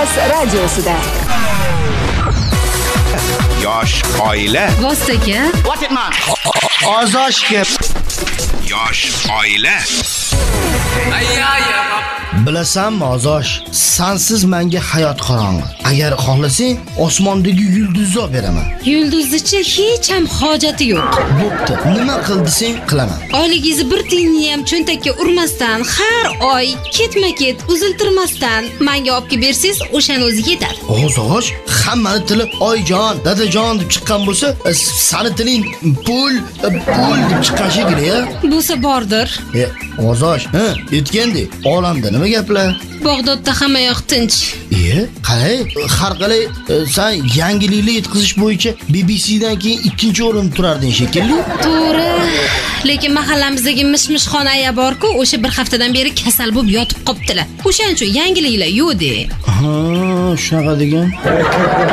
Yoshlar radiosida. Yosh oila. Vostaga. What it man? Ozoshga. Yosh oila. Bilasanmi Ozosh, sensiz menga hayot qorong'i. Agar xohlasang, osmondagi yulduzni olib beraman. Yulduzchi hech ham hojati yo'q. Bo'pti, nima qil desang qilaman. Oyligingizni bir tiyinni ham cho'ntakka urmasdan, har oy ketma-ket uziltirmasdan menga olib kelib bersangiz, o'shani o'zi yetadi. Ozosh, hammani tili oyijon, dadajon deb chiqqan bo'lsa, seni tiling pul deb chiqqan shekilli-ya. Bo'lsa bordir. Ozosh, aytgandek, olamda nima gaplar? Bag'dodda hamma yoq tinch. Qalay, har qalay sen yangilikni yetkazish bo'yicha BBC dan keyin ikkinchi o'rinda turarding shekilli. To'g'ri. Lekin mahallamizdagi mishmishxona aya bor-ku, o'sha bir haftadan beri kasal bo'lib yotib qoptilar. O'shaning uchun yangiliklar yo'q-de. Ha, shunaqa degan.